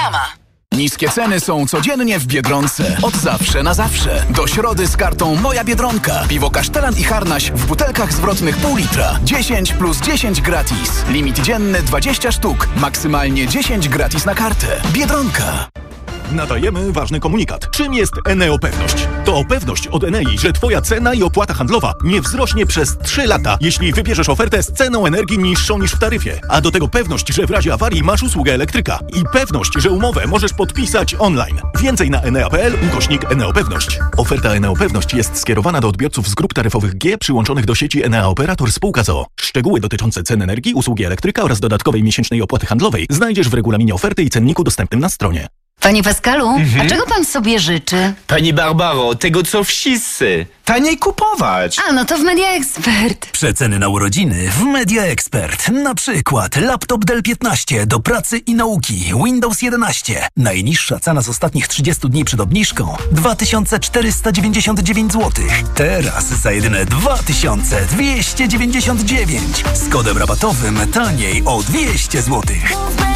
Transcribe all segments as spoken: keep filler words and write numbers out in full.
Reklama. Niskie ceny są codziennie w Biedronce. Od zawsze na zawsze. Do środy z kartą Moja Biedronka. Piwo Kasztelan i Harnaś w butelkach zwrotnych pół litra. dziesięć plus dziesięć gratis. Limit dzienny dwadzieścia sztuk. Maksymalnie dziesięć gratis na kartę. Biedronka. Nadajemy ważny komunikat. Czym jest Eneo Pewność? To pewność od Enei, że Twoja cena i opłata handlowa nie wzrośnie przez trzy lata, jeśli wybierzesz ofertę z ceną energii niższą niż w taryfie. A do tego pewność, że w razie awarii masz usługę elektryka. I pewność, że umowę możesz podpisać online. Więcej na enea kropka p l ukośnik Eneo Pewność. Oferta Eneo Pewność jest skierowana do odbiorców z grup taryfowych G przyłączonych do sieci Enea Operator Spółka z o o. Szczegóły dotyczące cen energii, usługi elektryka oraz dodatkowej miesięcznej opłaty handlowej znajdziesz w regulaminie oferty i cenniku dostępnym na stronie. Panie Pascalu, Mhm. a czego pan sobie życzy? Pani Barbaro, tego co wszyscy. Taniej kupować. A, no to w Media Expert. Przeceny na urodziny w Media Expert. Na przykład laptop Dell piętnaście do pracy i nauki, Windows jedenaście. Najniższa cena z ostatnich trzydziestu dni przed obniżką dwa tysiące czterysta dziewięćdziesiąt dziewięć złotych. Teraz za jedyne dwa tysiące dwieście dziewięćdziesiąt dziewięć. Z kodem rabatowym taniej o dwieście złotych.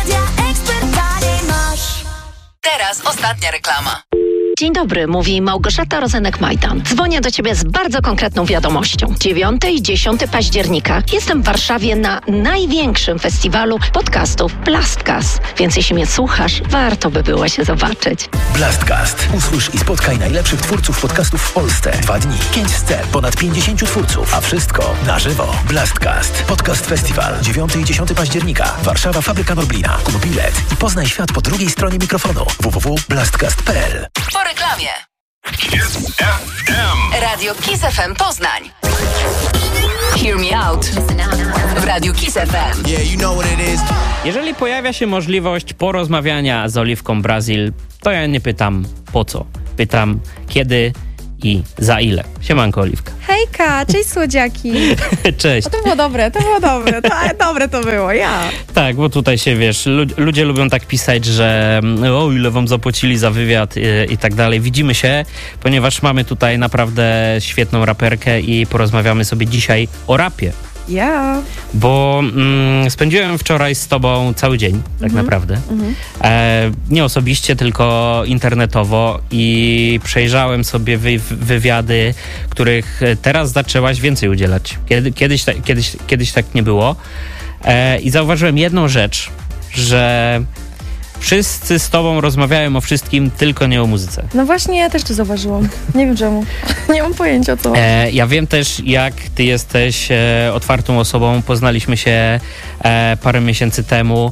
Teraz ostatnia reklama. Dzień dobry, mówi Małgorzata Rozenek-Majdan. Dzwonię do Ciebie z bardzo konkretną wiadomością. dziewiątego i dziesiątego października jestem w Warszawie na największym festiwalu podcastów Blastcast. Więc jeśli mnie słuchasz, warto by było się zobaczyć. Blastcast. Usłysz i spotkaj najlepszych twórców podcastów w Polsce. Dwa dni, pięć scen, ponad pięćdziesięciu twórców, a wszystko na żywo. Blastcast. Podcast Festiwal. dziewiątego i dziesiątego października. Warszawa, Fabryka Norblina. Kup bilet i poznaj świat po drugiej stronie mikrofonu. w w w kropka blastcast kropka p l. Po reklamie. Kiss F M. Radio Kiss F M Poznań. Hear me out. W Radiu Kiss F M. Jeżeli pojawia się możliwość porozmawiania z Oliwką Brazil, to ja nie pytam po co. Pytam kiedy i za ile. Siemanko, Oliwka. Hejka, cześć słodziaki. Cześć. O, to było dobre, to było dobre, to, dobre to było, ja. Tak, bo tutaj się, wiesz, lu- ludzie lubią tak pisać, że o, ile wam zapłacili za wywiad i, i tak dalej. Widzimy się, ponieważ mamy tutaj naprawdę świetną raperkę i porozmawiamy sobie dzisiaj o rapie. Ja. Bo mm, spędziłem wczoraj z tobą cały dzień, tak Mhm. naprawdę. Mhm. E, nie osobiście, tylko internetowo i przejrzałem sobie wy, wywiady, których teraz zaczęłaś więcej udzielać. Kiedy, kiedyś, ta, kiedyś, kiedyś tak nie było. E, I zauważyłem jedną rzecz, że wszyscy z tobą rozmawiają o wszystkim, tylko nie o muzyce. No właśnie, ja też to zauważyłam. Nie wiem czemu. Nie mam pojęcia o co. E, ja wiem też, jak ty jesteś e, otwartą osobą. Poznaliśmy się e, parę miesięcy temu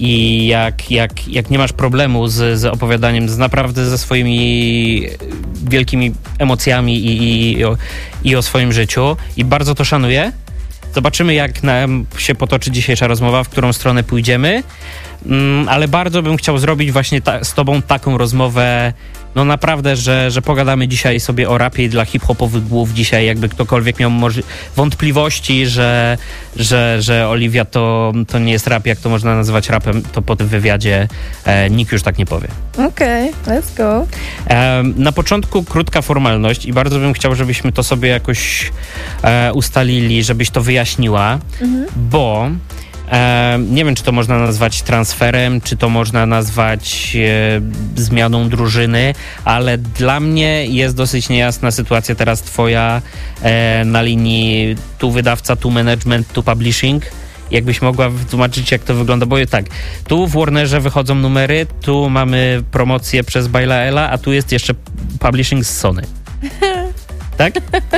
i jak, jak, jak nie masz problemu z, z opowiadaniem, z naprawdę ze swoimi wielkimi emocjami i, i, i, o, i o swoim życiu. I bardzo to szanuję. Zobaczymy, jak nam się potoczy dzisiejsza rozmowa, w którą stronę pójdziemy. Mm, ale bardzo bym chciał zrobić właśnie ta, z tobą taką rozmowę, no naprawdę, że, że pogadamy dzisiaj sobie o rapie dla hip-hopowych głów dzisiaj, jakby ktokolwiek miał może wątpliwości, że, że, że Oliwia to, to nie jest rap, jak to można nazywać rapem, to po tym wywiadzie e, nikt już tak nie powie. Okej, okay, let's go. E, na początku krótka formalność i bardzo bym chciał, żebyśmy to sobie jakoś e, ustalili, żebyś to wyjaśniła, mhm. bo E, nie wiem, czy to można nazwać transferem, czy to można nazwać e, zmianą drużyny, ale dla mnie jest dosyć niejasna sytuacja teraz twoja e, na linii tu wydawca, tu management, tu publishing. Jakbyś mogła wytłumaczyć, jak to wygląda, bo tak, tu w Warnerze wychodzą numery, tu mamy promocję przez Baila Ela, a tu jest jeszcze publishing z Sony. Tak?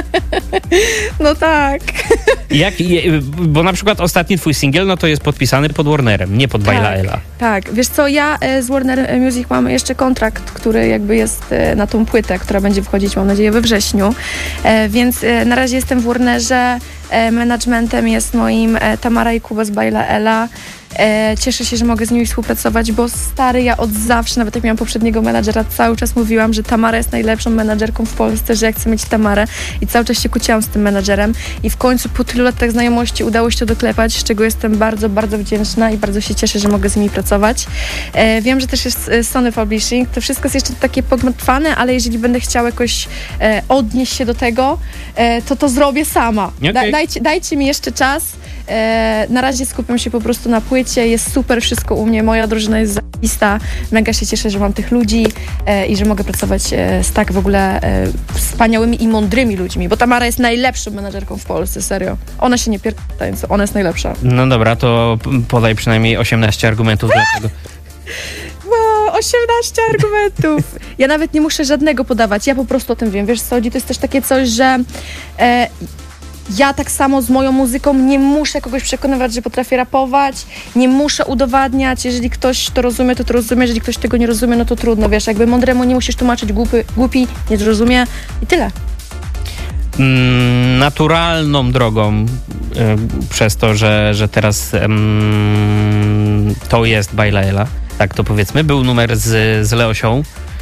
No tak. Jak, bo na przykład ostatni twój singiel, no to jest podpisany pod Warnerem, nie pod Tak, Baila Ela. tak. Wiesz co, ja e, z Warner Music mam jeszcze kontrakt, który jakby jest e, na tą płytę, która będzie wchodzić, mam nadzieję, we wrześniu. E, więc e, na razie jestem w Warnerze. E, managementem jest moim e, Tamara i Kuba z Baila Ela. E, cieszę się, że mogę z nimi współpracować, bo stary, ja od zawsze, nawet jak miałam poprzedniego menadżera, cały czas mówiłam, że Tamara jest najlepszą menadżerką w Polsce, że ja chcę mieć Tamarę i cały czas się kłóciłam z tym menadżerem i w końcu po tylu latach znajomości udało się to doklepać, z czego jestem bardzo, bardzo wdzięczna i bardzo się cieszę, że mogę z nimi pracować. E, wiem, że też jest Sony Publishing, to wszystko jest jeszcze takie pogmatwane, ale jeżeli będę chciała jakoś e, odnieść się do tego, e, to to zrobię sama. Okay. Da, dajcie, dajcie mi jeszcze czas. E, na razie skupiam się po prostu na płycie świecie, jest super wszystko u mnie, moja drużyna jest zajebista, mega się cieszę, że mam tych ludzi e, i że mogę pracować e, z tak w ogóle e, wspaniałymi i mądrymi ludźmi, bo Tamara jest najlepszą menadżerką w Polsce, serio. Ona się nie pierdolę, ona jest najlepsza. No dobra, to podaj przynajmniej osiemnaście argumentów dlaczego. Wow, osiemnaście argumentów. Ja nawet nie muszę żadnego podawać, ja po prostu o tym wiem. Wiesz co, to jest też takie coś, że e, ja tak samo z moją muzyką nie muszę kogoś przekonywać, że potrafię rapować, nie muszę udowadniać, jeżeli ktoś to rozumie, to to rozumie, jeżeli ktoś tego nie rozumie, no to trudno, wiesz, jakby mądremu nie musisz tłumaczyć, głupi, głupi nie zrozumie i tyle. Mm, naturalną drogą, y, przez to, że, że teraz y, to jest by Laela, tak to powiedzmy, był numer z, z Leosią.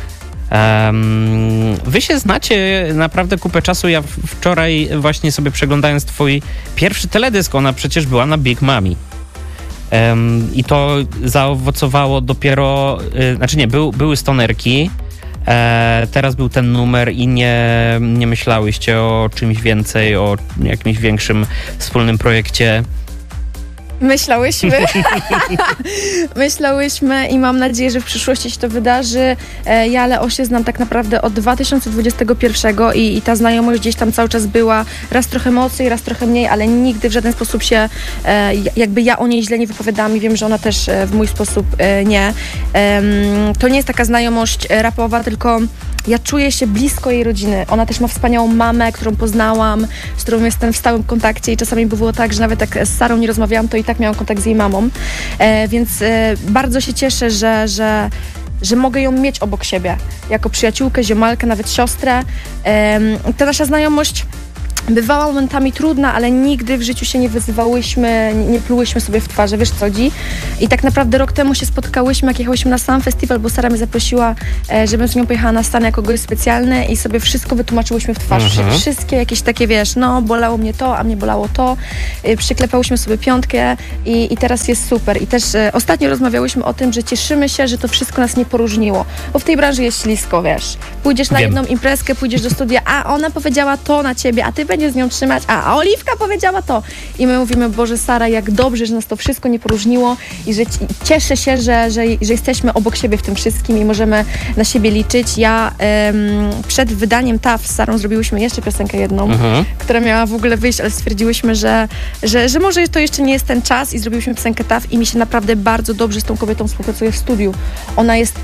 Um, wy się znacie naprawdę kupę czasu. Ja wczoraj właśnie sobie przeglądając twój pierwszy teledysk, ona przecież była na Big Mami. Um, I to zaowocowało dopiero, y, znaczy nie, był, były stonerki, e, teraz był ten numer i nie, nie myślałyście o czymś więcej, o jakimś większym wspólnym projekcie. Myślałyśmy. Myślałyśmy i mam nadzieję, że w przyszłości się to wydarzy. Ja Leosię znam tak naprawdę od dwa tysiące dwudziestego pierwszego i, i ta znajomość gdzieś tam cały czas była. Raz trochę mocniej, raz trochę mniej, ale nigdy w żaden sposób się e, jakby ja o niej źle nie wypowiadałam i wiem, że ona też e, w mój sposób e, nie. E, to nie jest taka znajomość rapowa, tylko ja czuję się blisko jej rodziny. Ona też ma wspaniałą mamę, którą poznałam, z którą jestem w stałym kontakcie i czasami było tak, że nawet jak z Sarą nie rozmawiałam, to i tak miałam kontakt z jej mamą. E, więc e, bardzo się cieszę, że, że, że mogę ją mieć obok siebie. Jako przyjaciółkę, ziomalkę, nawet siostrę. E, ta nasza znajomość bywała momentami trudna, ale nigdy w życiu się nie wyzywałyśmy, nie, nie plułyśmy sobie w twarze, wiesz co chodzi? I tak naprawdę rok temu się spotkałyśmy, jak jechałyśmy na sam festiwal, bo Sara mnie zaprosiła, e, żebym z nią pojechała na Stany jako gość specjalny i sobie wszystko wytłumaczyłyśmy w twarz. Mhm. Wszystkie jakieś takie, wiesz, no bolało mnie to, a mnie bolało to. E, przyklepałyśmy sobie piątkę i, i teraz jest super. I też e, ostatnio rozmawiałyśmy o tym, że cieszymy się, że to wszystko nas nie poróżniło, bo w tej branży jest ślisko, wiesz. Pójdziesz na Wiem. jedną imprezkę, pójdziesz do studia, a ona powiedziała to na ciebie, a ty będziesz z nią trzymać, a, a Oliwka powiedziała to. I my mówimy, Boże Sara, jak dobrze, że nas to wszystko nie poróżniło i że ci, cieszę się, że, że, że jesteśmy obok siebie w tym wszystkim i możemy na siebie liczyć. Ja ym, przed wydaniem T A F z Sarą zrobiłyśmy jeszcze piosenkę jedną, Mhm. która miała w ogóle wyjść, ale stwierdziłyśmy, że, że, że może to jeszcze nie jest ten czas i zrobiłyśmy piosenkę T A F i mi się naprawdę bardzo dobrze z tą kobietą współpracuje w studiu. Ona jest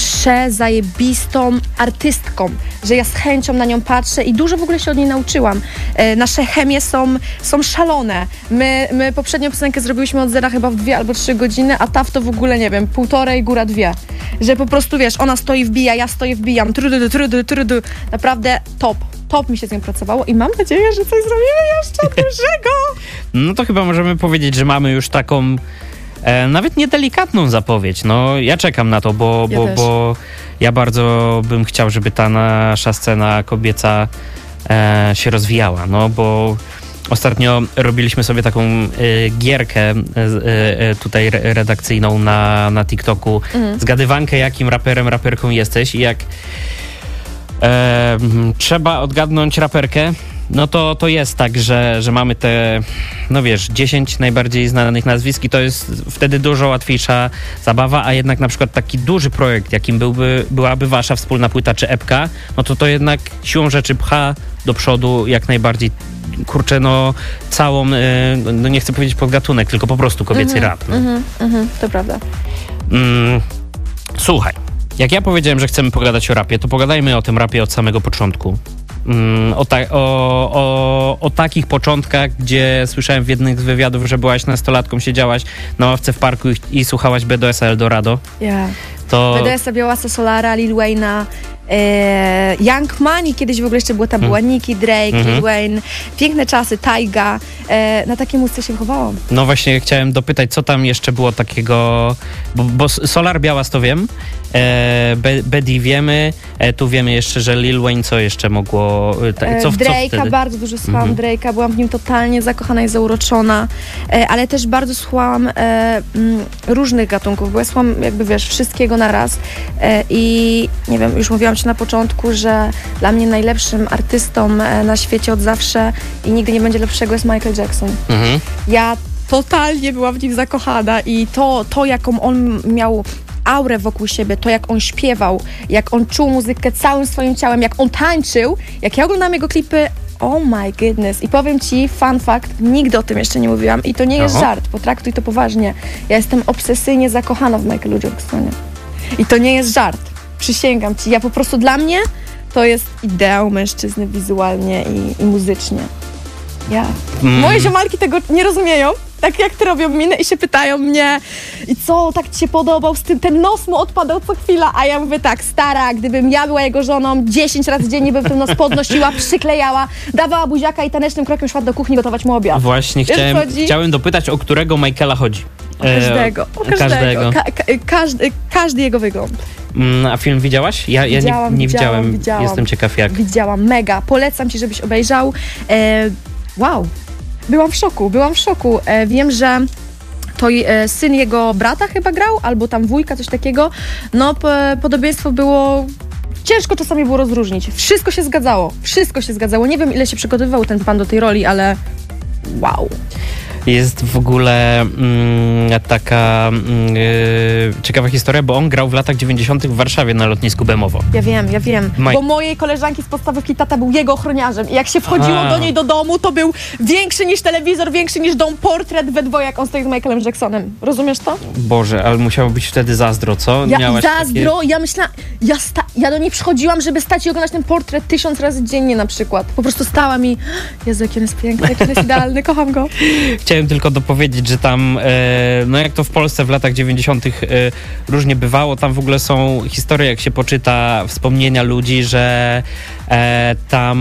przezajebistą artystką, że ja z chęcią na nią patrzę i dużo w ogóle się od niej nauczyłam. E, nasze chemie są, są szalone. My, my poprzednią piosenkę zrobiłyśmy od zera chyba w dwie albo trzy godziny, a T A F to w ogóle, nie wiem, półtorej, góra dwie. Że po prostu, wiesz, ona stoi, wbija, ja stoję, wbijam, trudu, trudu, trudu. Naprawdę top. Top mi się z nią pracowało i mam nadzieję, że coś zrobimy jeszcze dużego. No to chyba możemy powiedzieć, że mamy już taką e, nawet niedelikatną zapowiedź. No ja czekam na to, bo Ja bo, też. bo ja bardzo bym chciał, żeby ta nasza scena kobieca e, się rozwijała, no bo ostatnio robiliśmy sobie taką e, gierkę e, e, tutaj re, redakcyjną na, na TikToku, Mhm. zgadywankę, jakim raperem, raperką jesteś i jak e, trzeba odgadnąć raperkę, no to, to jest tak, że, że mamy te, no wiesz, dziesięć najbardziej znanych nazwisk i to jest wtedy dużo łatwiejsza zabawa, a jednak na przykład taki duży projekt, jakim byłby, byłaby wasza wspólna płyta czy epka, no to to jednak siłą rzeczy pcha do przodu jak najbardziej, kurczę, no całą, y, no nie chcę powiedzieć podgatunek, tylko po prostu kobiecy Mhm, rap. No. Mhm, mhm, to prawda. Mm, słuchaj, jak ja powiedziałem, że chcemy pogadać o rapie, to pogadajmy o tym rapie od samego początku. Mm, o, ta, o, o, o takich początkach, gdzie słyszałem w jednym z wywiadów, że byłaś nastolatką, siedziałaś na ławce w parku i, i słuchałaś B D S Eldorado. Ja. To B D S-a, Białasa, Solara, Lil Wayne'a, e, Young Money, kiedyś w ogóle jeszcze było tam była Nicki, Drake, Mhm. Lil Wayne, piękne czasy, Tyga, e, na takiej muzyce się wychowałam. no właśnie chciałem dopytać, co tam jeszcze było takiego, bo, bo Solar Białas to wiem, e, Be- Bedi wiemy, e, tu wiemy jeszcze, że Lil Wayne co jeszcze mogło, e, ta, co, co Drake'a, wtedy? bardzo dużo słuchałam Mhm. Drake'a, byłam w nim totalnie zakochana i zauroczona, e, ale też bardzo słuchałam e, m, różnych gatunków, bo ja słucham jakby, wiesz, wszystkiego na raz e, i nie wiem, już mówiłam ci na początku, że dla mnie najlepszym artystą e, na świecie od zawsze i nigdy nie będzie lepszego jest Michael Jackson. Mhm. Ja totalnie byłam w nim zakochana i to, to jaką on miał aurę wokół siebie, to jak on śpiewał, jak on czuł muzykę całym swoim ciałem, jak on tańczył, jak ja oglądałam jego klipy, oh my goodness. I powiem ci, fun fact, nigdy o tym jeszcze nie mówiłam i to nie jest Aha. żart, potraktuj to poważnie. Ja jestem obsesyjnie zakochana w Michaelu Jacksonie. I to nie jest żart. Przysięgam ci, ja po prostu dla mnie to jest ideał mężczyzny wizualnie i, i muzycznie. Ja. Mm. Moje ziomalki tego nie rozumieją, tak jak ty robią minę i się pytają mnie i co, tak ci się podobał z tym, ten nos mu odpadał co chwila, a ja mówię tak, stara, gdybym ja była jego żoną, dziesięć razy dziennie bym ten nos podnosiła, przyklejała, dawała buziaka i tanecznym krokiem szła do kuchni gotować mu obiad. Właśnie Wiesz, chciałem, chodzi? chciałem dopytać, o którego Michaela chodzi. O każdego, o każdego. każdego. Ka- ka- każdy, każdy jego wygląd. Mm, a film widziałaś? Ja, ja Widziałam, nie, nie widziałam, widziałem. widziałam. Jestem ciekaw jak. Widziałam, mega. Polecam ci, żebyś obejrzał. E, wow. Byłam w szoku, byłam w szoku. E, wiem, że to e, syn jego brata chyba grał, albo tam wujka, coś takiego. No, p- podobieństwo było... Ciężko czasami było rozróżnić. Wszystko się zgadzało. Wszystko się zgadzało. Nie wiem, ile się przygotowywał ten pan do tej roli, ale wow. Jest w ogóle mm, taka mm, yy, ciekawa historia, bo on grał w latach dziewięćdziesiątych w Warszawie na lotnisku Bemowo. Ja wiem, ja wiem, Mike. bo mojej koleżanki z podstawówki tata był jego ochroniarzem i jak się wchodziło A. do niej do domu, to był większy niż telewizor, większy niż dom, portret we dwoje, jak on stoi z Michaelem Jacksonem. Rozumiesz to? Boże, ale musiało być wtedy zazdro, co? Ja Miałaś zazdro, takie... ja myślałam, ja, sta- ja do niej przychodziłam, żeby stać i oglądać ten portret tysiąc razy dziennie na przykład. Po prostu stałam i Jezu, jaki on jest piękny, jaki on jest idealny, kocham go. Chciałem tylko dopowiedzieć, że tam, e, no jak to w Polsce w latach dziewięćdziesiątych e, różnie bywało, tam w ogóle są historie, jak się poczyta wspomnienia ludzi, że e, tam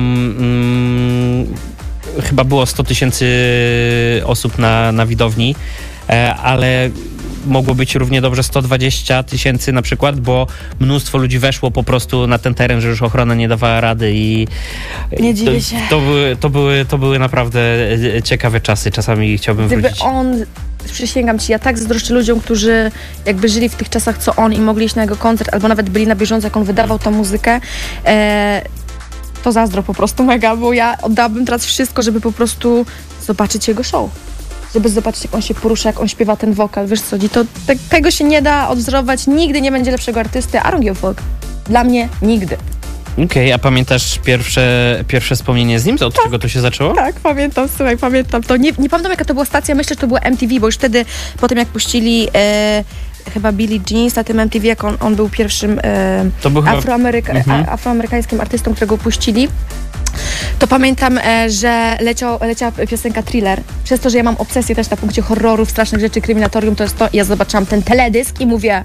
mm, chyba było sto tysięcy osób na, na widowni, e, ale mogło być równie dobrze sto dwadzieścia tysięcy na przykład, bo mnóstwo ludzi weszło po prostu na ten teren, że już ochrona nie dawała rady i Nie dziwię to, się. to, były, to, były, to były naprawdę ciekawe czasy. Czasami chciałbym Gdyby wrócić. on, przysięgam ci, ja tak zazdroszczę ludziom, którzy jakby żyli w tych czasach, co on i mogli iść na jego koncert, albo nawet byli na bieżąco, jak on wydawał tą muzykę. E, to zazdro po prostu mega, bo ja oddałabym teraz wszystko, żeby po prostu zobaczyć jego show. Żeby zobaczyć, jak on się porusza, jak on śpiewa ten wokal, wiesz co, to te, tego się nie da odwzorować, nigdy nie będzie lepszego artysty, I don't give a fuck. Dla mnie nigdy. Okej, okay, a pamiętasz pierwsze, pierwsze wspomnienie z nim? Od tak. czego to się zaczęło? Tak, pamiętam, słuchaj, pamiętam to. Nie, nie pamiętam, jaka to była stacja, myślę, że to była M T V, bo już wtedy, potem jak puścili e, chyba Billie Jeans na tym M T V, jak on, on był pierwszym e, To był chyba... afroameryka- Mhm. a, afroamerykańskim artystą, którego puścili. To pamiętam, e, że leciał, leciała piosenka Thriller. Przez to, że ja mam obsesję też na punkcie horrorów, strasznych rzeczy, kryminatorium, to jest to. I ja zobaczyłam ten teledysk i mówię...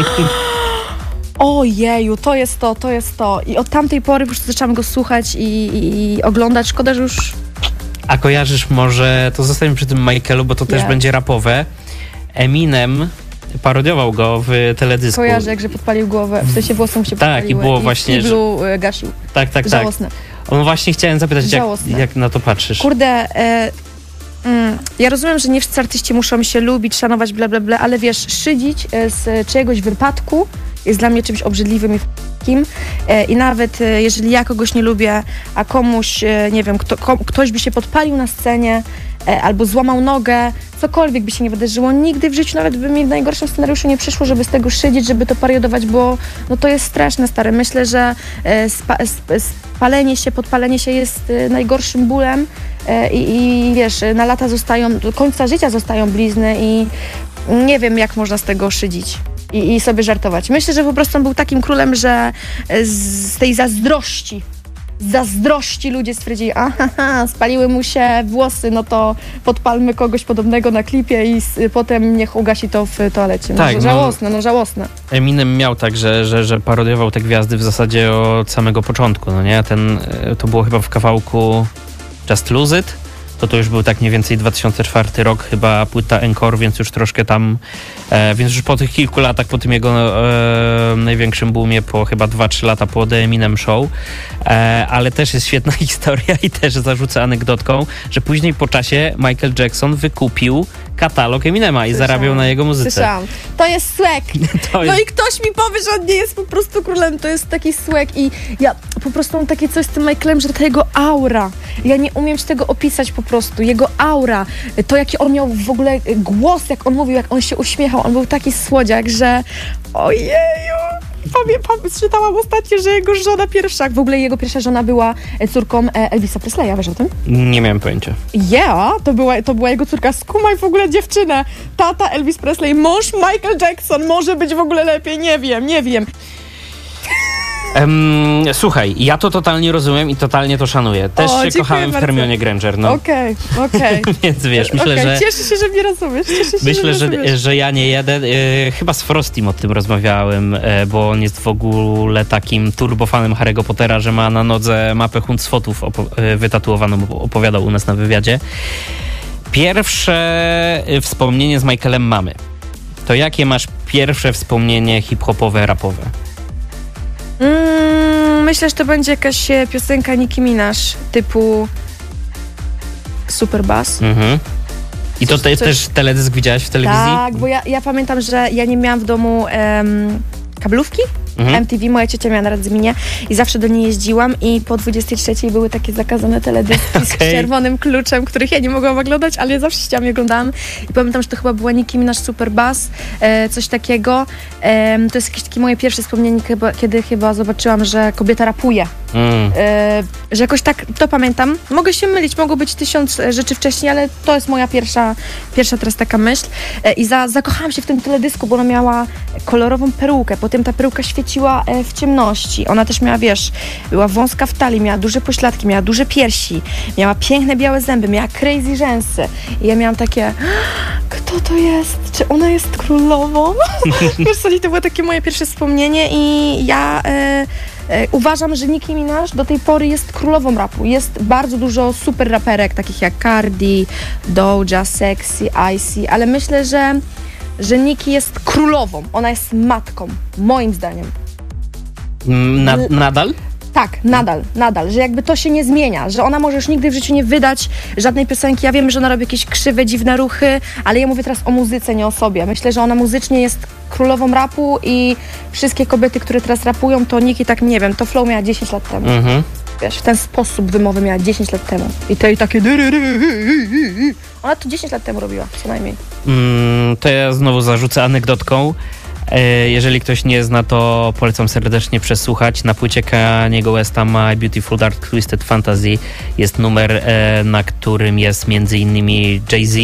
Ojeju, to jest to, to jest to. I od tamtej pory po prostu zaczęłam go słuchać i, i, i oglądać. Szkoda, że już... A kojarzysz może, to zostańmy przy tym Michaelu, bo to też Nie. będzie rapowe. Eminem parodiował go w teledysku. Kojarzę, jak że podpalił głowę, w sensie włosy mu się podpaliły. Tak, i było właśnie, w kiblu że... gasił. Tak, tak, tak. Żałosne. On właśnie chciałem zapytać, jak, Żałosne. jak na to patrzysz? Kurde, e, mm, ja rozumiem, że nie wszyscy artyści muszą się lubić, szanować, bla, bla, bla, ale wiesz, szydzić e, z czyjegoś wypadku jest dla mnie czymś obrzydliwym i f***kim. E, I nawet e, jeżeli ja kogoś nie lubię, a komuś, e, nie wiem, kto, ko, ktoś by się podpalił na scenie e, albo złamał nogę, cokolwiek by się nie wydarzyło, nigdy w życiu nawet by mi w najgorszym scenariuszu nie przyszło, żeby z tego szydzić, żeby to pariodować, bo no to jest straszne, stare. Myślę, że e, spa, sp, spalenie się, podpalenie się jest e, najgorszym bólem e, i, i wiesz, na lata zostają, do końca życia zostają blizny i nie wiem, jak można z tego szydzić. I, I sobie żartować. Myślę, że po prostu on był takim królem, że z tej zazdrości, z zazdrości ludzie stwierdzili, aha, spaliły mu się włosy, no to podpalmy kogoś podobnego na klipie i s- potem niech ugasi to w toalecie. No, Tak, no- żałosne, no żałosne. Eminem miał tak, że, że, że parodiował te gwiazdy w zasadzie od samego początku, no nie? Ten, e, to było chyba w kawałku Just Lose It. To to już był tak mniej więcej dwa tysiące czwarty rok, chyba płyta Encore, więc już troszkę tam, e, więc już po tych kilku latach, po tym jego e, największym boomie, po chyba dwa trzy lata po The Eminem Show, e, ale też jest świetna historia i też zarzucę anegdotką, że później po czasie Michael Jackson wykupił katalog Eminema i Słyszałam. zarabiał na jego muzyce. Słyszałam. To jest swag. To No jest... i ktoś mi powie, że on nie jest po prostu królem, to jest taki swag i ja po prostu mam takie coś z tym Michaelem, że to jego aura. Ja nie umiem ci tego opisać po prostu. Jego aura, to jaki on miał w ogóle głos, jak on mówił, jak on się uśmiechał. On był taki słodziak, że ojeju. Pamiętam, czytałam ostatnio, że jego żona pierwsza, w ogóle jego pierwsza żona była córką Elvisa Presleya, wiesz o tym? Nie miałem pojęcia. Yeah, to była, to była jego córka. Skumaj w ogóle dziewczynę. Tata Elvis Presley, mąż Michael Jackson. Może być w ogóle lepiej, nie wiem, nie wiem. Um, słuchaj, ja to totalnie rozumiem i totalnie to szanuję. Też O, się kochałem bardzo. w Hermionie Granger, no. Okej, okay, okej. Okay. Więc wiesz, myślę, okay. że... Cieszę się, że mnie rozumiesz. Cieszę się, Myślę, że, że, że ja nie jeden. E, chyba z Frostym o tym rozmawiałem, e, bo on jest w ogóle takim turbofanem Harry'ego Pottera, że ma na nodze mapę Huncfotów opo- e, wytatuowaną, bo opowiadał u nas na wywiadzie. Pierwsze wspomnienie z Michaelem mamy. To jakie masz pierwsze wspomnienie hip-hopowe, rapowe? Mm, myślę, że to będzie jakaś piosenka Nicki Minaj, typu Super Bass. Mhm. I to te, coś... też teledysk widziałaś w telewizji? Tak, bo ja, ja pamiętam, że ja nie miałam w domu em, kablówki. Mhm. M T V, moja ciocia miała na Radzyminie i zawsze do niej jeździłam i po dwudziestej trzeciej były takie zakazane teledyski okay. z czerwonym kluczem, których ja nie mogłam oglądać, ale ja zawsze chciałam je oglądałam i pamiętam, że to chyba była Nicki Minaj Super Bass, e, coś takiego. E, to jest jakieś takie moje pierwsze wspomnienie, chyba, kiedy chyba zobaczyłam, że kobieta rapuje. Mm. E, że jakoś tak, to pamiętam. Mogę się mylić, mogło być tysiąc rzeczy wcześniej, ale to jest moja pierwsza, pierwsza teraz taka myśl. E, I za, zakochałam się w tym teledysku, bo ona miała kolorową perukę, potem ta peruka świeciła w ciemności. Ona też miała, wiesz, była wąska w talii, miała duże pośladki, miała duże piersi, miała piękne białe zęby, miała crazy rzęsy. I ja miałam takie, kto to jest? Czy ona jest królową? Wiesz co, to było takie moje pierwsze wspomnienie i ja e, e, uważam, że Nicki Minaj do tej pory jest królową rapu. Jest bardzo dużo super raperek, takich jak Cardi, Doja, Sexy, Icy, ale myślę, że że Nicki jest królową. Ona jest matką, moim zdaniem. Na, nadal? Tak, nadal, nadal, że jakby to się nie zmienia, że ona może już nigdy w życiu nie wydać żadnej piosenki. Ja wiem, że ona robi jakieś krzywe, dziwne ruchy, ale ja mówię teraz o muzyce, nie o sobie. Myślę, że ona muzycznie jest królową rapu i wszystkie kobiety, które teraz rapują, to Nicki, tak nie wiem, to flow miała dziesięć lat temu. Mhm. Wiesz, w ten sposób wymowy miała dziesięć lat temu. I to i takie... Ona to dziesięć lat temu robiła, co najmniej. Mm, to ja znowu zarzucę anegdotką. Jeżeli ktoś nie zna, to polecam serdecznie przesłuchać. Na płycie Kaniego Westa My Beautiful Dark Twisted Fantasy jest numer, na którym jest między innymi Jay-Z.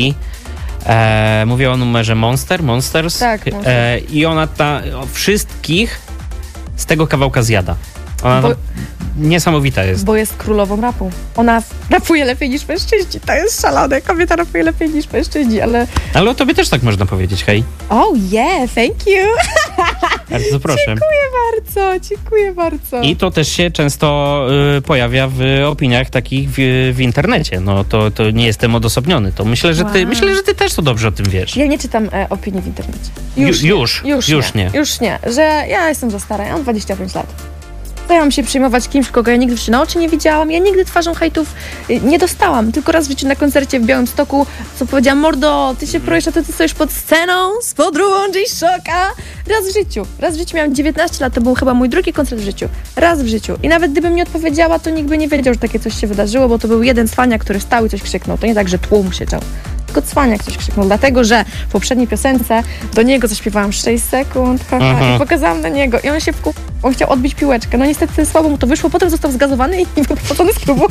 Mówię o numerze Monster, Monsters. Tak, Monster. I ona ta, wszystkich z tego kawałka zjada. Ona Bo... tam, niesamowita jest. Bo jest królową rapu. Ona rapuje lepiej niż mężczyźni. To jest szalone. Kobieta rapuje lepiej niż mężczyźni, ale... Ale o tobie też tak można powiedzieć, hej. Oh yeah, thank you. Bardzo proszę. Dziękuję bardzo, dziękuję bardzo. I to też się często y, pojawia w opiniach takich w, w internecie. No to, to nie jestem odosobniony. To myślę, że ty, wow. myślę, że ty też to dobrze o tym wiesz. Ja nie czytam e, opinii w internecie. Już, Ju, już, już, już nie. nie. Już nie, że ja jestem za stara, ja mam dwadzieścia pięć lat. Co ja mam się przejmować kimś, kogo ja nigdy w życiu na oczy nie widziałam. Ja nigdy twarzą hejtów nie dostałam. Tylko raz w życiu na koncercie w Białymstoku, co powiedziałam, mordo, ty się projesz, a ty, ty stoisz pod sceną z podróbą G-Shocka. Raz w życiu. Raz w życiu miałam dziewiętnaście lat, to był chyba mój drugi koncert w życiu. Raz w życiu. I nawet gdybym nie odpowiedziała, to nikt by nie wiedział, że takie coś się wydarzyło, bo to był jeden cwaniak, który stał i coś krzyknął. To nie tak, że tłum siedział. Tylko cwaniak coś krzyknął, dlatego, że w poprzedniej piosence do niego zaśpiewałam sześć sekund haha, uh-huh. i pokazałam na niego i on się wkuł, on chciał odbić piłeczkę, no niestety słabo mu to wyszło, potem został zgazowany i wyprowadzony z klubu.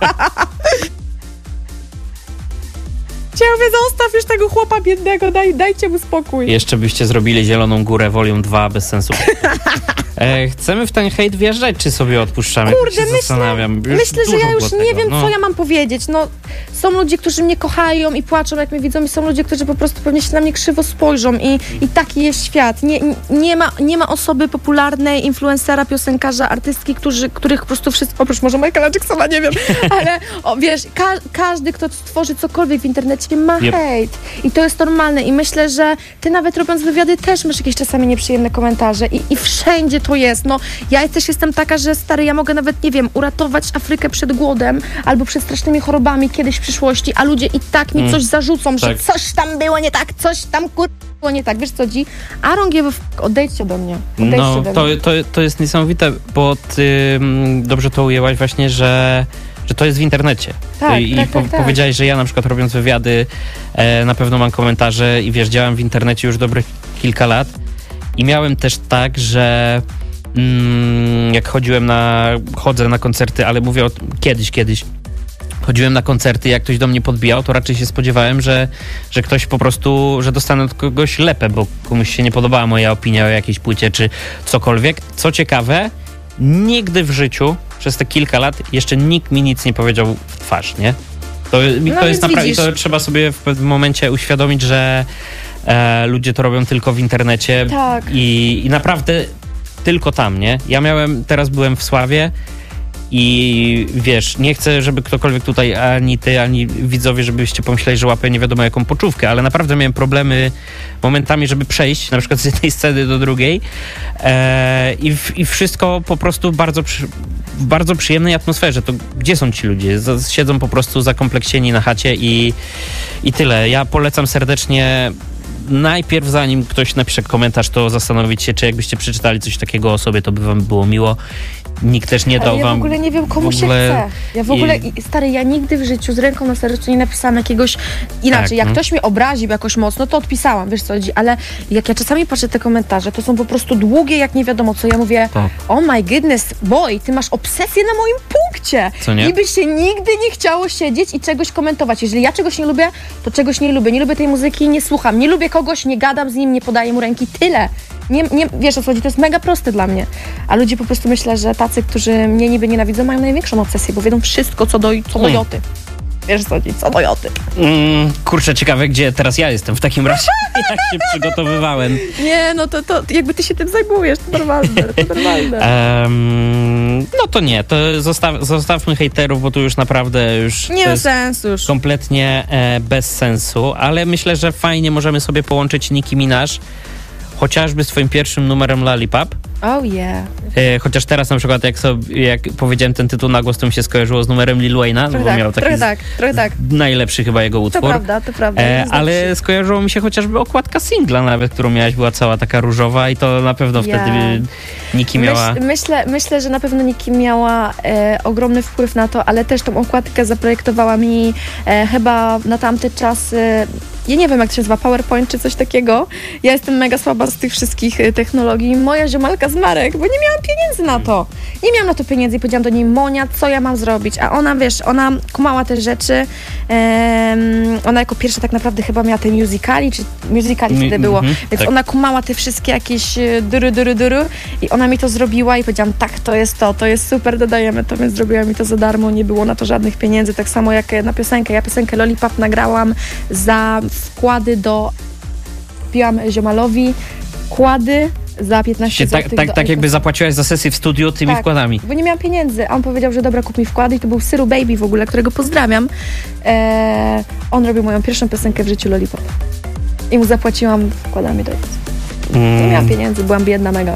Chciałbym, zostaw już tego chłopa biednego, daj, dajcie mu spokój. Jeszcze byście zrobili Zieloną Górę Volume dwa, bez sensu. E, chcemy w ten hejt wjeżdżać, czy sobie odpuszczamy? Kurde, się myślę, zastanawiam. Już myślę, że ja już tego, nie wiem, no. co ja mam powiedzieć. No, są ludzie, którzy mnie kochają i płaczą, jak mnie widzą, i są ludzie, którzy po prostu pewnie się na mnie krzywo spojrzą i, i taki jest świat. Nie, nie, ma, nie ma osoby popularnej, influencera, piosenkarza, artystki, którzy, których po prostu wszyscy, oprócz może Michaela Jacksona, nie wiem, ale o, wiesz, ka każdy, kto stworzy cokolwiek w internecie, ma yep. hejt. I to jest normalne i myślę, że ty nawet robiąc wywiady też masz jakieś czasami nieprzyjemne komentarze i, i wszędzie to to jest. No, ja też jestem taka, że stary, ja mogę nawet, nie wiem, uratować Afrykę przed głodem albo przed strasznymi chorobami kiedyś w przyszłości, a ludzie i tak mi Mm. coś zarzucą, Tak. że coś tam było nie tak, coś tam kur... było nie tak. Wiesz co, Dzi? I don't give a f... Odejdźcie ode mnie. Odejdźcie No, ode to, mnie. to, to jest niesamowite, bo ty mm, dobrze to ujęłaś właśnie, że, że to jest w internecie. Tak, I tak, po, tak, tak. powiedziałeś, że ja na przykład robiąc wywiady e, na pewno mam komentarze i wiesz, działam w internecie już dobrych kilka lat i miałem też tak, że mm, jak chodziłem na, chodzę na koncerty, ale mówię o kiedyś, kiedyś, chodziłem na koncerty, jak ktoś do mnie podbijał, to raczej się spodziewałem, że, że ktoś po prostu, że dostanę od kogoś lepę, bo komuś się nie podobała moja opinia o jakiejś płycie czy cokolwiek. Co ciekawe, nigdy w życiu przez te kilka lat jeszcze nikt mi nic nie powiedział w twarz, nie? To, No to jest więc naprawdę, widzisz. to trzeba sobie w pewnym momencie uświadomić, że e, ludzie to robią tylko w internecie Tak. i, i naprawdę tylko tam, nie? Ja miałem, teraz byłem w Sławie i wiesz, nie chcę, żeby ktokolwiek tutaj, ani ty, ani widzowie, żebyście pomyśleli, że łapę nie wiadomo jaką poczówkę, ale naprawdę miałem problemy momentami, żeby przejść na przykład z jednej sceny do drugiej e, i, w, i wszystko po prostu bardzo przy, w bardzo przyjemnej atmosferze. To gdzie są ci ludzie? Z, siedzą po prostu zakompleksieni na chacie i, i tyle. Ja polecam serdecznie najpierw, zanim ktoś napisze komentarz, to zastanowić się, czy jakbyście przeczytali coś takiego o sobie, to by wam było miło. Nikt też nie dał Ale ja wam... w ogóle nie wiem, komu w ogóle- się chce. Ja w ogóle, i- i... stary, ja nigdy w życiu z ręką na sercu nie napisałam jakiegoś inaczej. Tak, jak no. ktoś mnie obraził jakoś mocno, to odpisałam, wiesz co chodzi, ale jak ja czasami patrzę te komentarze, to są po prostu długie, jak nie wiadomo co. Ja mówię, Tak. oh my goodness, boy, ty masz obsesję na moim punkcie. Co nie? I by się nigdy nie chciało siedzieć i czegoś komentować. Jeżeli ja czegoś nie lubię, to czegoś nie lubię. Nie lubię tej muzyki, nie słucham. Nie lubię kogoś, nie gadam z nim, nie podaję mu ręki. Tyle. Nie, nie, wiesz o co chodzi, to jest mega proste dla mnie. A ludzie po prostu myślę, że tacy, którzy mnie niby nienawidzą, mają największą obsesję, bo wiedzą wszystko co do, co do Hmm. joty. Wiesz o co chodzi, co do joty. Mm, kurczę, ciekawe, gdzie teraz ja jestem w takim razie, jak się przygotowywałem. Nie, no to, to jakby ty się tym zajmujesz, to normalne, to normalne. Em, no to nie, to zostaw, zostawmy hejterów, bo tu już naprawdę już Nie to ma jest sensu już. kompletnie e, bez sensu, ale myślę, że fajnie możemy sobie połączyć Nicki Minaj chociażby z twoim pierwszym numerem Lollipop. Oh yeah. E, chociaż teraz na przykład jak, sobie, jak powiedziałem ten tytuł na głos, to mi się skojarzyło z numerem Lil Wayne'a, no Trochę bo tak, miał taki trochę tak, trochę tak. najlepszy chyba jego To utwór. prawda, to prawda. E, Zgadza ale się. skojarzyło mi się chociażby okładka singla nawet, którą miałaś, była cała taka różowa i to na pewno Ja. wtedy Nicki miała... Myśl, myślę, myślę, że na pewno Nicki miała e, ogromny wpływ na to, ale też tą okładkę zaprojektowała mi e, chyba na tamte czasy, ja nie wiem jak to się nazywa, PowerPoint czy coś takiego. Ja jestem mega słaba z tych wszystkich e, technologii. Moja ziomalka z Marek, bo nie miałam pieniędzy na to. Nie miałam na to pieniędzy i powiedziałam do niej, Monia, co ja mam zrobić? A ona, wiesz, ona kumała te rzeczy. Em, ona jako pierwsza tak naprawdę chyba miała te musicali, czy musicali Mi- wtedy było. mhm, Więc tak. ona kumała te wszystkie jakieś e, dury, dury, dury i ona mi to zrobiła i powiedziałam, tak, to jest to, to jest super, dodajemy to, więc zrobiła mi to za darmo, nie było na to żadnych pieniędzy, tak samo jak na piosenkę. Ja piosenkę Lollipop nagrałam za wkłady do... Kupiłam ziomalowi wkłady za piętnaście Tak, złotych. tak, do tak jakby iPhone'a. zapłaciłaś za sesję w studiu tymi Tak, wkładami. bo nie miałam pieniędzy, a on powiedział, że dobra, kup mi wkłady i to był Syru Baby w ogóle, którego pozdrawiam. Eee, on robił moją pierwszą piosenkę w życiu Lollipop. I mu zapłaciłam wkładami do Nie Mm. miałam pieniędzy, byłam biedna mega.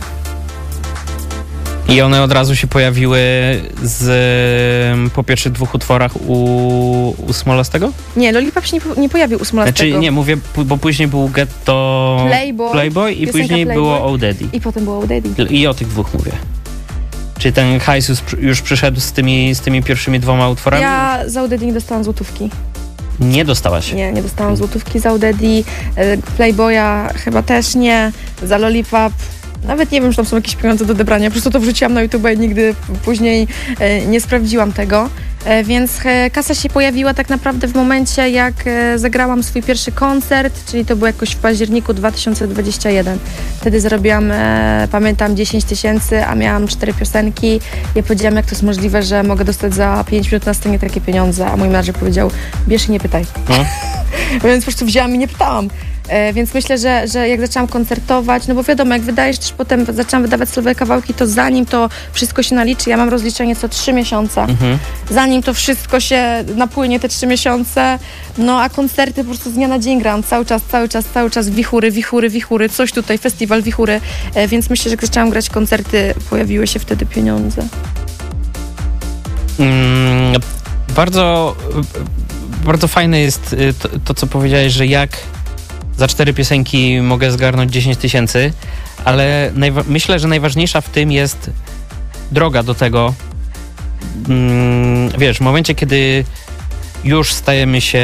I one od razu się pojawiły z, em, po pierwszych dwóch utworach u, u Smolastego? Nie, Lollipop się nie, po- nie pojawił u Smolastego. Znaczy nie, mówię, p- bo później był Ghetto Playboy, Playboy i piosenka później Playboy. było Oh Daddy. I potem było Daddy. I o tych dwóch mówię. Czy ten hajs już, już przyszedł z tymi, z tymi pierwszymi dwoma utworami? Ja za Daddy nie dostałam złotówki. Nie dostałaś. Nie, nie dostałam złotówki za Daddy. e, Playboya chyba też nie. Za Lollipop nawet nie wiem, czy tam są jakieś pieniądze do odebrania. Po prostu to wrzuciłam na YouTube i nigdy później e, nie sprawdziłam tego. E, więc e, kasa się pojawiła tak naprawdę w momencie, jak e, zagrałam swój pierwszy koncert, czyli to było jakoś w październiku dwa tysiące dwudziestym pierwszym. Wtedy zarobiłam, e, pamiętam, dziesięć tysięcy, a miałam cztery piosenki. Ja powiedziałam, jak to jest możliwe, że mogę dostać za pięć minut na scenie takie pieniądze, a mój menadżer powiedział, bierz i nie pytaj. No. Więc po prostu wzięłam i nie pytałam. E, więc myślę, że, że jak zaczęłam koncertować, no bo wiadomo, jak wydajesz też potem, zaczęłam wydawać solowe kawałki, to zanim to wszystko się naliczy, ja mam rozliczenie co trzy miesiące, Mhm. zanim to wszystko się napłynie te trzy miesiące, no a koncerty po prostu z dnia na dzień gram, cały czas, cały czas, cały czas wichury, wichury, wichury, coś tutaj, festiwal wichury, e, więc myślę, że jak zaczęłam grać koncerty, pojawiły się wtedy pieniądze. Mm, bardzo, bardzo fajne jest y, to, to, co powiedziałeś, że jak za cztery piosenki mogę zgarnąć dziesięć tysięcy, ale najwa- myślę, że najważniejsza w tym jest droga do tego. Mm, wiesz, w momencie, kiedy już stajemy się,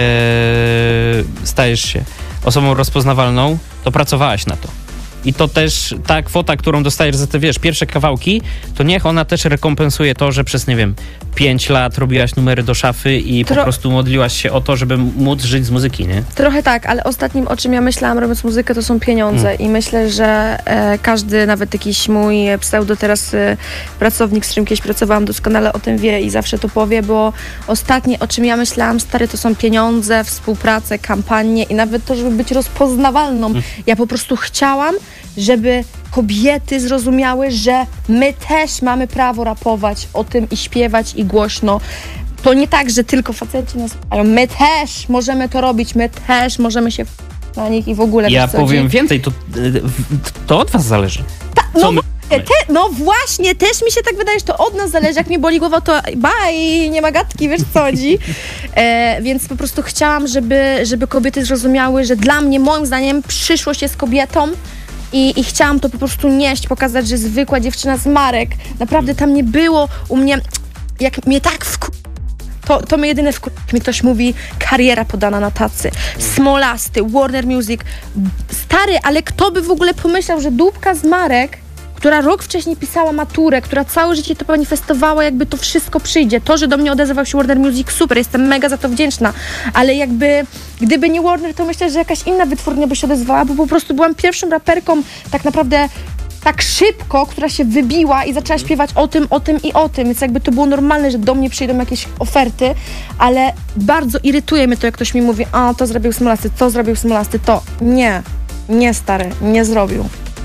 stajesz się osobą rozpoznawalną, to pracowałaś na to. I to też ta kwota, którą dostajesz za te, wiesz, pierwsze kawałki, to niech ona też rekompensuje to, że przez, nie wiem, pięć lat robiłaś numery do szafy i Tro- po prostu modliłaś się o to, żeby móc żyć z muzyki, nie? Trochę tak, ale ostatnim, o czym ja myślałam robiąc muzykę, to są pieniądze Mm. i myślę, że e, każdy, nawet jakiś mój pseudo teraz e, pracownik, z którym kiedyś pracowałam, doskonale o tym wie i zawsze to powie, bo ostatnie, o czym ja myślałam, stary, to są pieniądze, współpracę, kampanie i nawet to, żeby być rozpoznawalną. Mm. Ja po prostu chciałam, żeby kobiety zrozumiały, że my też mamy prawo rapować o tym i śpiewać i głośno. To nie tak, że tylko faceci nas słuchają. My też możemy to robić, my też możemy się f- na nich i w ogóle. Ja wiesz co, powiem dzi- więcej, to, to od was zależy. no, co my- właśnie, te, no właśnie, też mi się tak wydaje, że to od nas zależy. Jak mnie boli głowa, to bye, nie ma gadki, wiesz co chodzi. E, więc po prostu chciałam, żeby, żeby kobiety zrozumiały, że dla mnie, moim zdaniem, przyszłość jest kobietą. I, I chciałam to po prostu nieść, pokazać, że zwykła dziewczyna z Marek, naprawdę tam nie było u mnie, jak mnie tak wku... To, to mnie jedyne wku... jak mi ktoś mówi, kariera podana na tacy, Smolasty, Warner Music, stary, ale kto by w ogóle pomyślał, że dupka z Marek, która rok wcześniej pisała maturę, która całe życie to manifestowała, jakby to wszystko przyjdzie. To, że do mnie odezwał się Warner Music, super, jestem mega za to wdzięczna, ale jakby, gdyby nie Warner, to myślę, że jakaś inna wytwórnia by się odezwała, bo po prostu byłam pierwszą raperką tak naprawdę tak szybko, która się wybiła i zaczęła śpiewać o tym, o tym i o tym, więc jakby to było normalne, że do mnie przyjdą jakieś oferty, ale bardzo irytuje mnie to, jak ktoś mi mówi, a to zrobił Smolasty, to zrobił Smolasty, to nie, nie stary, nie zrobił.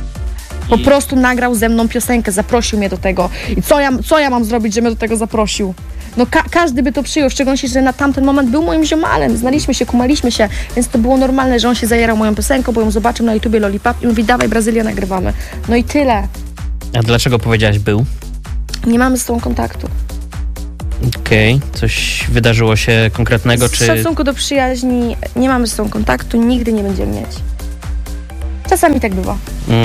Po prostu nagrał ze mną piosenkę, zaprosił mnie do tego. I co ja, co ja mam zrobić, że mnie do tego zaprosił? No ka- każdy by to przyjął, w szczególności, że na tamten moment był moim ziomalem. Znaliśmy się, kumaliśmy się, więc to było normalne, że on się zajarał moją piosenką, bo ją zobaczył na YouTubie Lollipop i mówi, dawaj Brazylia, nagrywamy. No i tyle. A dlaczego powiedziałaś był? Nie mamy z tą kontaktu. Okej, okay. Coś wydarzyło się konkretnego, Z czy... szacunku do przyjaźni nie mamy z tą kontaktu, nigdy nie będziemy mieć. Czasami tak bywa.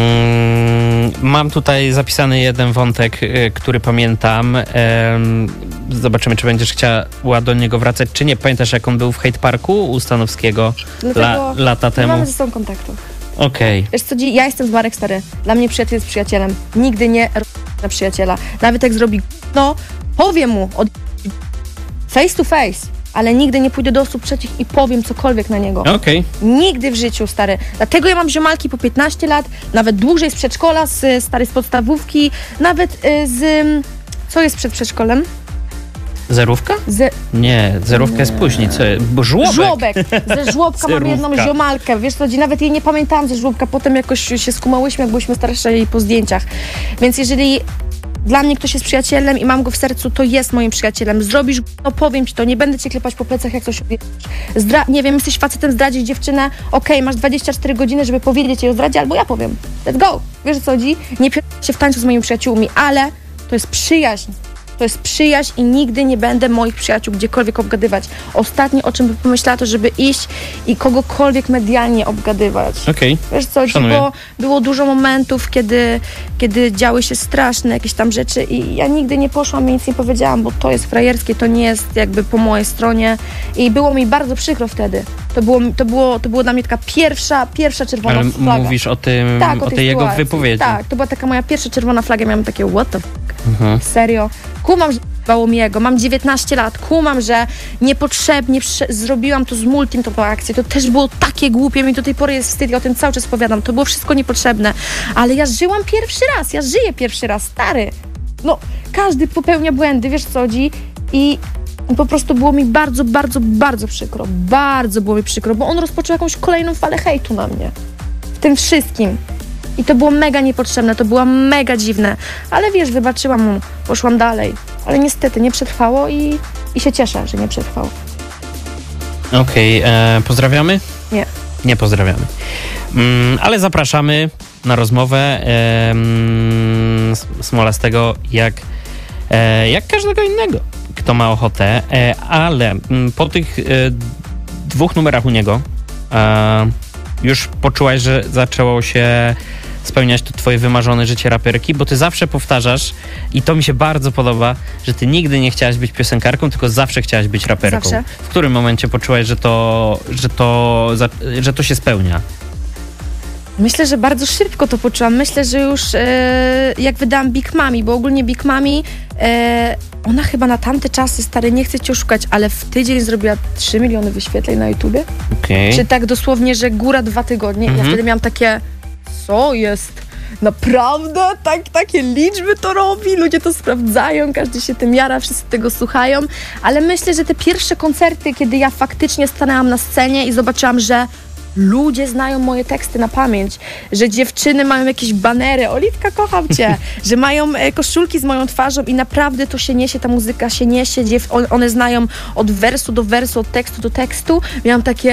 Mm, mam tutaj zapisany jeden wątek, y, który pamiętam. Em, zobaczymy, czy będziesz chciała do niego wracać, czy nie. Pamiętasz, jak on był w Hate Parku u Stanowskiego Dlatego la, lata nie temu? mamy ze sobą kontaktu. Okej. Wiesz co, dzi- ja jestem z Marek stary. Dla mnie przyjaciel jest przyjacielem. Nigdy nie r- na przyjaciela. Nawet jak zrobi no, powiem mu od... face to face, ale nigdy nie pójdę do osób trzecich i powiem cokolwiek na niego. Okej. Nigdy w życiu, stary. Dlatego ja mam ziomalki po piętnaście lat, nawet dłużej z przedszkola, z, stary, z podstawówki, nawet y, z... Co jest przed przedszkolem? Zerówka? Z... Nie, zerówka jest później. Co? Bo żłobek. Żłobek. Ze żłobka mam jedną Zerówka. ziomalkę. Wiesz co, nawet jej nie pamiętałam ze żłobka. Potem jakoś się skumałyśmy, jak byliśmy starsze i po zdjęciach. Więc jeżeli dla mnie ktoś jest przyjacielem i mam go w sercu, to jest moim przyjacielem. Zrobisz, no powiem ci to, nie będę cię klepać po plecach, jak coś Zdra- nie wiem, jesteś facetem, zdradzić dziewczynę, okej, okay, masz dwadzieścia cztery godziny, żeby powiedzieć jej o zdradzie, albo ja powiem. Let's go. Wiesz o co chodzi? Nie pierdolę się w tańcu z moimi przyjaciółmi, ale to jest przyjaźń. To jest przyjaźń i nigdy nie będę moich przyjaciół gdziekolwiek obgadywać. Ostatnie, o czym bym pomyślała, to żeby iść i kogokolwiek medialnie obgadywać. Okej. Wiesz co, Szanuję. bo było dużo momentów, kiedy, kiedy działy się straszne jakieś tam rzeczy i ja nigdy nie poszłam i nic nie powiedziałam, bo to jest frajerskie, to nie jest jakby po mojej stronie i było mi bardzo przykro wtedy. To było, to było, to było dla mnie taka pierwsza, pierwsza czerwona Ale flaga. mówisz o tym, Tak, o tej tej jego sytuacji. wypowiedzi. Tak, to była taka moja pierwsza czerwona flaga, miałam takie what the f***, Mhm. serio. Kumam, że bało mi jego, mam dziewiętnaście lat, kumam, że niepotrzebnie prze- zrobiłam to z multim, tą akcję, to też było takie głupie, mi do tej pory jest wstyd, ja o tym cały czas powiadam, to było wszystko niepotrzebne, ale ja żyłam pierwszy raz, ja żyję pierwszy raz, stary. No, każdy popełnia błędy, wiesz co chodzi, i I po prostu było mi bardzo, bardzo, bardzo przykro. Bardzo było mi przykro, bo on rozpoczął jakąś kolejną falę hejtu na mnie. W tym wszystkim. I to było mega niepotrzebne, to było mega dziwne. Ale wiesz, wybaczyłam mu, poszłam dalej. Ale niestety nie przetrwało i, i się cieszę, że nie przetrwało. Okej, okay, pozdrawiamy? Nie. Nie pozdrawiamy. Mm, ale zapraszamy na rozmowę e, Smolastego jak, e, jak każdego innego, kto ma ochotę. E, ale m, po tych e, dwóch numerach u niego e, już poczułaś, że zaczęło się spełniać to twoje wymarzone życie raperki, bo ty zawsze powtarzasz i to mi się bardzo podoba, że ty nigdy nie chciałaś być piosenkarką, tylko zawsze chciałaś być raperką. Zawsze. W którym momencie poczułaś, że to, że to, że to się spełnia? Myślę, że bardzo szybko to poczułam. Myślę, że już e, jak wydałam Big Mami, bo ogólnie Big Mami, e, ona chyba na tamte czasy, stary, nie chcę cię oszukać, ale w tydzień zrobiła trzy miliony wyświetleń na YouTubie. Okay. Czy tak dosłownie, że góra dwa tygodnie. Mm-hmm. Ja wtedy miałam takie, co jest? Naprawdę? Tak, takie liczby to robi? Ludzie to sprawdzają, każdy się tym jara, wszyscy tego słuchają. Ale myślę, że te pierwsze koncerty, kiedy ja faktycznie stanęłam na scenie i zobaczyłam, że ludzie znają moje teksty na pamięć, że dziewczyny mają jakieś banery, Oliwka, kocham cię, że mają e, koszulki z moją twarzą i naprawdę to się niesie, ta muzyka się niesie, dziew- one znają od wersu do wersu, od tekstu do tekstu. Miałam takie,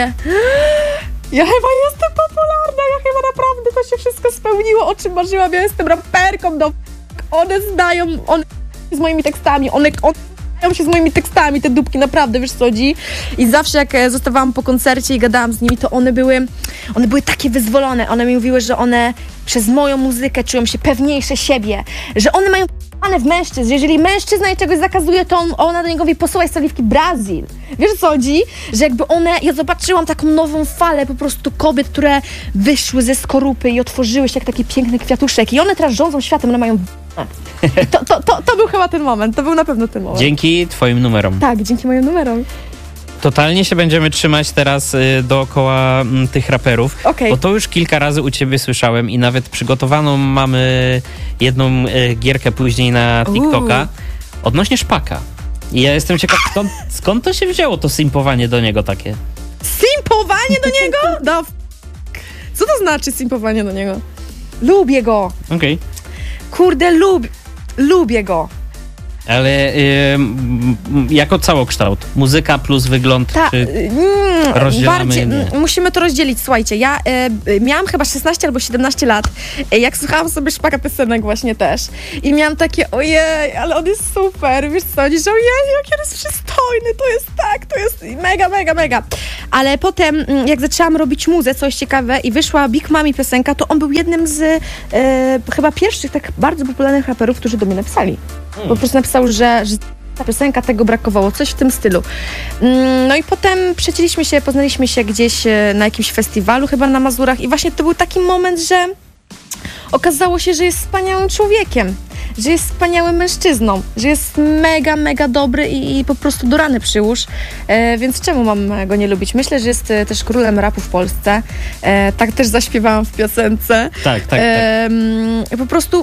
ja chyba jestem popularna, ja chyba naprawdę to się wszystko spełniło, o czym marzyłam, ja jestem raperką, no one znają, one z moimi tekstami, one, one znają się z moimi tekstami, te dupki, naprawdę, wiesz co chodzi? I zawsze jak zostawałam po koncercie i gadałam z nimi, to one były, one były takie wyzwolone, one mi mówiły, że one przez moją muzykę czują się pewniejsze siebie, że one mają p***ane w mężczyzn, że jeżeli mężczyzna jej czegoś zakazuje, to on, ona do niego mówi, posyłaj z Oliwki Brazil. Wiesz co chodzi? Że jakby one, ja zobaczyłam taką nową falę po prostu kobiet, które wyszły ze skorupy i otworzyły się jak taki piękny kwiatuszek i one teraz rządzą światem, one mają to, to, to, to był chyba ten moment, to był na pewno ten moment. Dzięki twoim numerom. Tak, dzięki moim numerom. Totalnie się będziemy trzymać teraz y, dookoła m, tych raperów, okay. Bo to już kilka razy u ciebie słyszałem i nawet przygotowaną mamy jedną y, gierkę później na TikToka Uuu. odnośnie Szpaka. I ja jestem ciekaw, skąd, skąd to się wzięło, to simpowanie do niego takie? Simpowanie do niego? No, co to znaczy simpowanie do niego? Lubię go. Okej. Okay. Kurde, lub, lubię go. Ale y, jako całokształt, muzyka plus wygląd, Ta, czy mm, rozdzielamy? Bardziej, musimy to rozdzielić. Słuchajcie, ja y, miałam chyba szesnaście albo siedemnaście lat, y, jak słuchałam sobie Szpaka piosenek właśnie też i miałam takie, ojej, ale on jest super, wiesz co, oni, że ojej, jaki on jest przystojny, to jest tak, to jest mega, mega, mega. Ale potem, jak zaczęłam robić muzę, coś ciekawe i wyszła Big Mami piosenka, to on był jednym z y, chyba pierwszych tak bardzo popularnych raperów, którzy do mnie napisali. Hmm. Po prostu napisał, że, że ta piosenka, tego brakowało, coś w tym stylu. No i potem przecięliśmy się, poznaliśmy się gdzieś na jakimś festiwalu, chyba na Mazurach i właśnie to był taki moment, że okazało się, że jest wspaniałym człowiekiem, że jest wspaniałym mężczyzną, że jest mega, mega dobry i, i po prostu do rany przyłóż, e, więc czemu mam go nie lubić? Myślę, że jest też królem rapu w Polsce, e, tak też zaśpiewałam w piosence. Tak, tak, tak. E, po prostu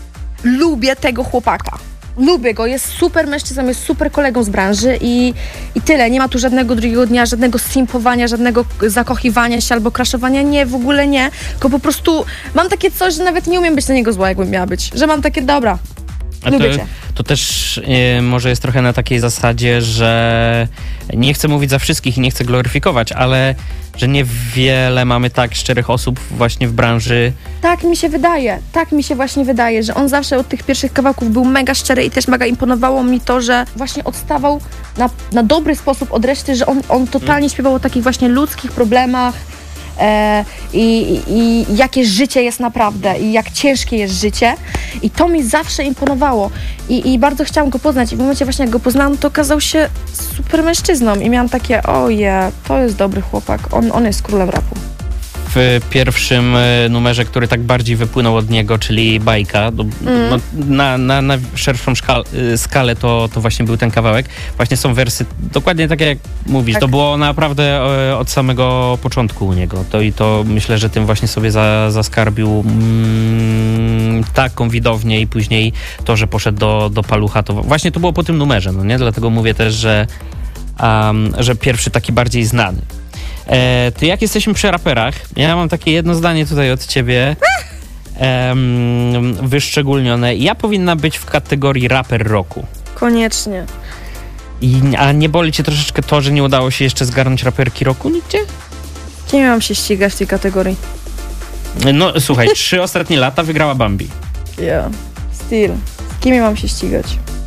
lubię tego chłopaka. Lubię go, jest super mężczyzną, jest super kolegą z branży i, i tyle. Nie ma tu żadnego drugiego dnia, żadnego simpowania, żadnego zakochiwania się albo crashowania. Nie, w ogóle nie. Tylko po prostu mam takie coś, że nawet nie umiem być na niego zła, jakbym miała być. Że mam takie, dobra, A lubię to, cię. To też y, może jest trochę na takiej zasadzie, że nie chcę mówić za wszystkich i nie chcę gloryfikować, ale że niewiele mamy tak szczerych osób właśnie w branży. Tak mi się wydaje, tak mi się właśnie wydaje, że on zawsze od tych pierwszych kawałków był mega szczery i też mega imponowało mi to, że właśnie odstawał na, na dobry sposób od reszty, że on, on totalnie śpiewał o takich właśnie ludzkich problemach e, i, i jakie życie jest naprawdę i jak ciężkie jest życie i to mi zawsze imponowało i, i bardzo chciałam go poznać i w momencie właśnie jak go poznałam, to okazał się super mężczyzną i miałam takie, oje, to jest dobry chłopak, on, on jest królem rapu. W w pierwszym e, numerze, który tak bardziej wypłynął od niego, czyli Bajka. Do, Mm. no, na, na, na szerszą szkal, e, skalę to, to właśnie był ten kawałek. Właśnie są wersy, dokładnie tak jak mówisz, Tak. to było naprawdę e, od samego początku u niego. To i to myślę, że tym właśnie sobie za, zaskarbił mm, taką widownię i później to, że poszedł do, do Palucha, to właśnie to było po tym numerze, no nie? Dlatego mówię też, że, um, że pierwszy taki bardziej znany. E, ty jak jesteśmy przy raperach, ja mam takie jedno zdanie tutaj od ciebie, em, wyszczególnione. Ja powinna być w kategorii raper roku. Koniecznie. I, a nie boli cię troszeczkę to, że nie udało się jeszcze zgarnąć raperki roku nigdzie? Kim mam się ścigać w tej kategorii? No słuchaj, trzy ostatnie lata wygrała Bambi. Ja. Still. Z kim ja mam się ścigać?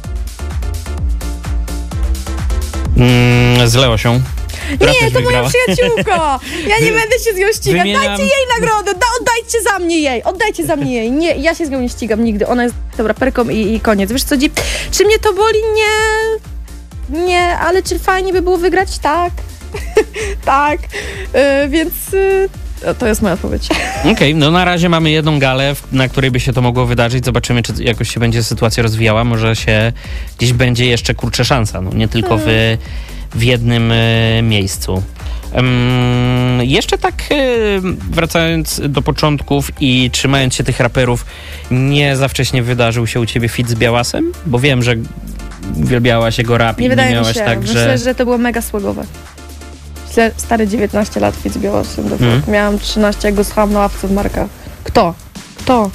Mm, z Leosią. która Nie, też to wygrała. moja przyjaciółka! Ja nie będę się z nią ścigać. Wymieniam- Dajcie jej nagrodę! Da, oddajcie za mnie jej! Oddajcie za mnie jej! Nie, ja się z nią nie ścigam nigdy. Ona jest tą raperką i, i koniec. Wiesz co, Dzi- czy mnie to boli? Nie. Nie, ale czy fajnie by było wygrać? Tak. tak. Yy, więc yy, to jest moja odpowiedź. Okej, no na razie mamy jedną galę, w- na której by się to mogło wydarzyć. Zobaczymy, czy jakoś się będzie sytuacja rozwijała. Może się gdzieś będzie jeszcze kurczę szansa. No, nie tylko w, w jednym e, miejscu. Em, jeszcze tak e, wracając do początków i trzymając się tych raperów, nie za wcześnie wydarzył się u ciebie feat z Białasem? Bo wiem, że uwielbiałaś jego rap i Nie nie wydaje mi miałaś się. tak, Myślę, że... że to było mega słagowe. Myślę, stare dziewiętnaście lat Fitz Białasem. Mm. Miałam trzynaście, jak go słuchałam na ławce w Marka. Kto? Kto?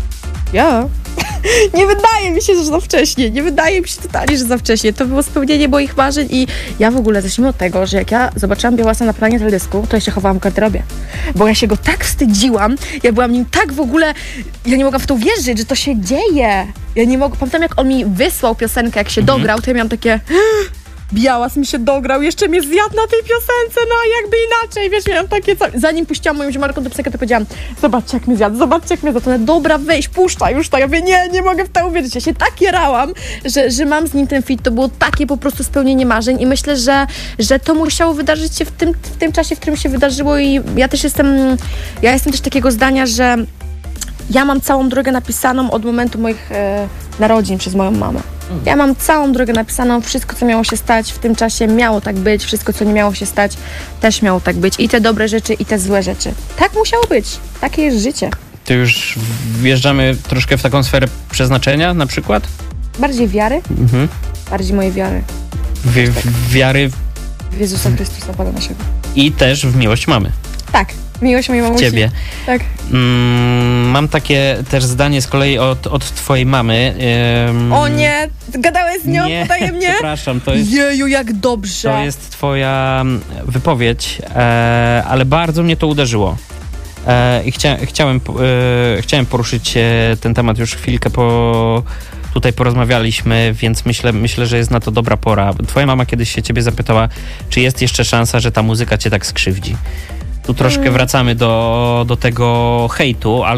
Ja? Nie wydaje mi się, że za wcześnie. Nie wydaje mi się totalnie, że za wcześnie. To było spełnienie moich marzeń i ja w ogóle zacznijmy od tego, że jak ja zobaczyłam Białasa na planie teledysku, to ja się chowałam w garderobie. Bo ja się go tak wstydziłam, ja byłam nim tak w ogóle, ja nie mogłam w to wierzyć, że to się dzieje. Ja nie mogłam, pamiętam jak on mi wysłał piosenkę, jak się Mhm. dograł, to ja miałam takie... Białas mi się dograł, jeszcze mnie zjadł na tej piosence, no jakby inaczej, wiesz, miałam takie, ca- zanim puściłam moją ziomarką tę piosenkę, to powiedziałam, zobaczcie jak mnie zjadł, zobaczcie jak mnie zjadł, ona, dobra, weź, puszczaj już to, ja mówię, nie, nie mogę w to uwierzyć, ja się tak jarałam, że, że mam z nim ten fit, to było takie po prostu spełnienie marzeń i myślę, że, że to musiało wydarzyć się w tym, w tym czasie, w którym się wydarzyło i ja też jestem, ja jestem też takiego zdania, że ja mam całą drogę napisaną od momentu moich e, narodzin przez moją mamę. Ja mam całą drogę napisaną, wszystko co miało się stać w tym czasie miało tak być, wszystko co nie miało się stać też miało tak być. I te dobre rzeczy, i te złe rzeczy. Tak musiało być. Takie jest życie. To już wjeżdżamy troszkę w taką sferę przeznaczenia na przykład? Bardziej wiary, Mhm. bardziej mojej wiary Wi- w wiary w Jezusa Chrystusa Pana naszego. i też w miłość mamy. Tak, miłość mojej mamusi. Ciebie. Tak. Mm, mam takie też zdanie z kolei od, od twojej mamy. Ym, O nie, gadałeś z nią nie, potajemnie? przepraszam, to jest, Jeju, jak dobrze. to jest twoja wypowiedź, e, ale bardzo mnie to uderzyło. E, I chcia, chciałem, po- e, chciałem poruszyć e, ten temat już chwilkę po... Tutaj porozmawialiśmy, więc myślę, myślę, że jest na to dobra pora. Twoja mama kiedyś się ciebie zapytała, czy jest jeszcze szansa, że ta muzyka cię tak skrzywdzi. Tu troszkę wracamy do, do tego hejtu, ale